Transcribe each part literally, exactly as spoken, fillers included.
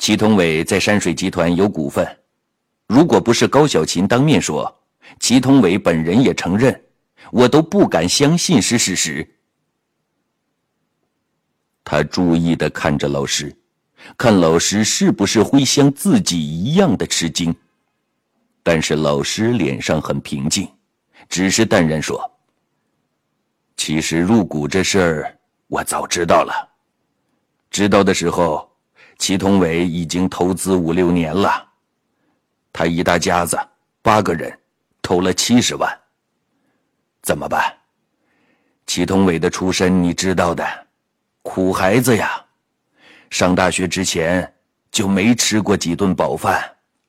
祁同伟在山水集团有股份，如果不是高小琴当面说，祁同伟本人也承认，我都不敢相信是事实。他注意地看着老师，看老师是不是会像自己一样的吃惊。但是老师脸上很平静，只是淡然说：其实入股这事儿我早知道了，知道的时候祁同伟已经投资五六年了，他一大家子八个人投了七十万。怎么办？祁同伟的出身你知道的，苦孩子呀，上大学之前就没吃过几顿饱饭。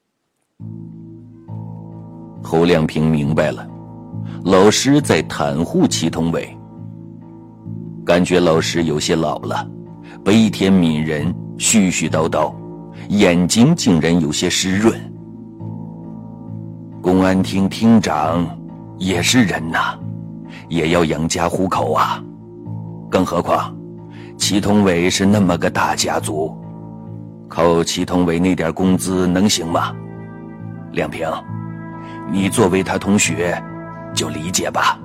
侯亮平明白了，老师在袒护祁同伟，感觉老师有些老了，悲天悯人，絮絮叨叨，眼睛竟然有些湿润。公安厅厅长也是人呐，也要养家糊口啊，更何况祁同伟是那么个大家族，靠祁同伟那点工资能行吗？亮平，你作为他同学就理解吧。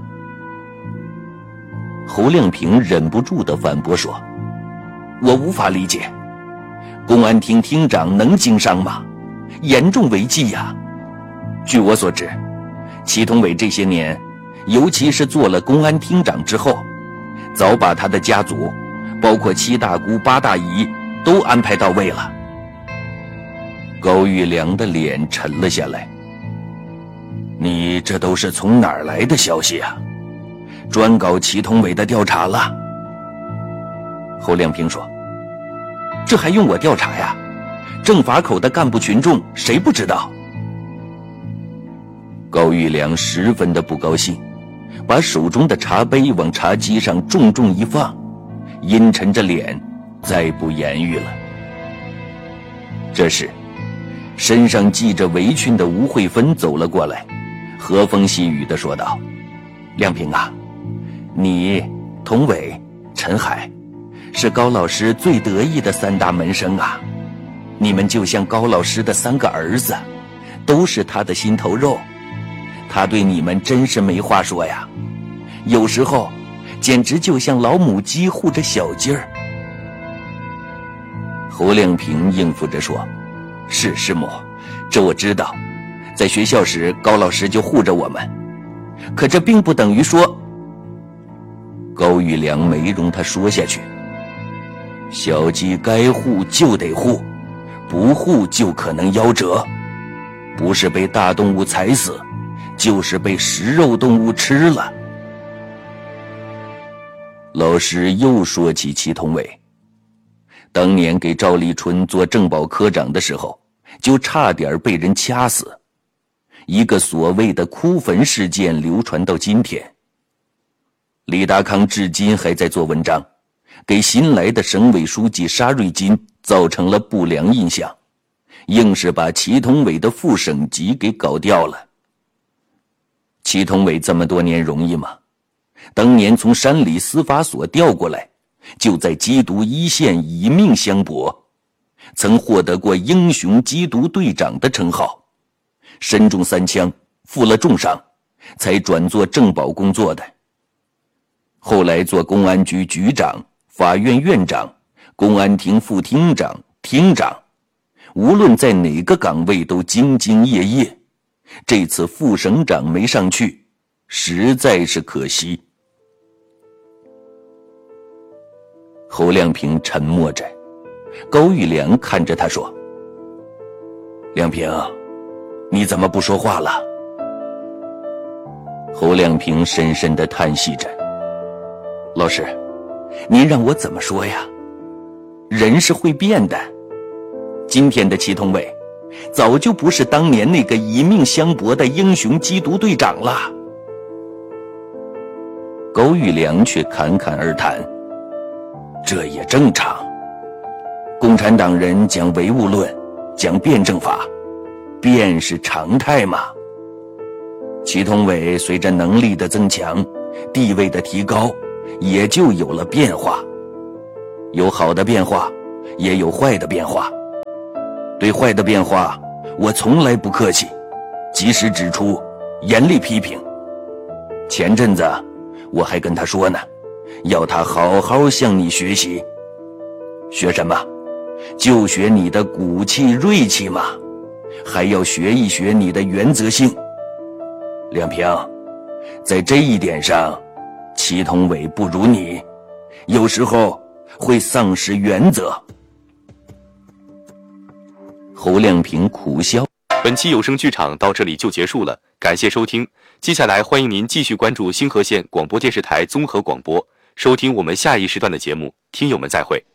侯亮平忍不住地反驳说：我无法理解，公安厅厅长能经商吗？严重违纪呀！据我所知，祁同伟这些年，尤其是做了公安厅长之后，早把他的家族，包括七大姑八大姨都安排到位了。高玉良的脸沉了下来。你这都是从哪儿来的消息啊？专搞祁同伟的调查了？侯亮平说：这还用我调查呀？政法口的干部群众谁不知道？高玉良十分的不高兴，把手中的茶杯往茶几上重重一放，阴沉着脸再不言语了。这时身上系着围裙的吴慧芬走了过来，和风细雨地说道：亮平啊，你、童伟、陈海是高老师最得意的三大门生啊，你们就像高老师的三个儿子，都是他的心头肉，他对你们真是没话说呀，有时候简直就像老母鸡护着小鸡儿。侯亮平应付着说：是师母，这我知道，在学校时高老师就护着我们，可这并不等于说……高玉良没容他说下去。小鸡该护就得护，不护就可能夭折，不是被大动物踩死，就是被食肉动物吃了。老师又说起祁同伟，当年给赵立春做政保科长的时候，就差点被人掐死。一个所谓的哭坟事件流传到今天，李达康至今还在做文章，给新来的省委书记沙瑞金造成了不良印象，硬是把祁同伟的副省级给搞掉了。祁同伟这么多年容易吗？当年从山里司法所调过来，就在缉毒一线以命相搏，曾获得过英雄缉毒队长的称号，身中三枪，负了重伤，才转做政保工作的。后来做公安局局长、法院院长、公安厅副厅长、厅长，无论在哪个岗位都兢兢业业。这次副省长没上去，实在是可惜。侯亮平沉默着，高玉良看着他说：亮平，你怎么不说话了？侯亮平深深地叹息着：老师，您让我怎么说呀？人是会变的，今天的祁同伟早就不是当年那个以命相搏的英雄缉毒队长了。高玉良却侃侃而谈：这也正常，共产党人讲唯物论，讲辩证法，辩是常态嘛。祁同伟随着能力的增强，地位的提高，也就有了变化，有好的变化，也有坏的变化。 对坏的变化，我从来不客气，及时指出，严厉批评。前阵子我还跟他说呢，要他好好向你学习。学什么？就学你的骨气锐气嘛，还要学一学你的原则性。亮平，在这一点上，祁同伟不如你，有时候会丧失原则。侯亮平苦笑。 本期有声剧场到这里就结束了，感谢收听。接下来欢迎您继续关注星河县广播电视台综合广播，收听我们下一时段的节目。听友们再会。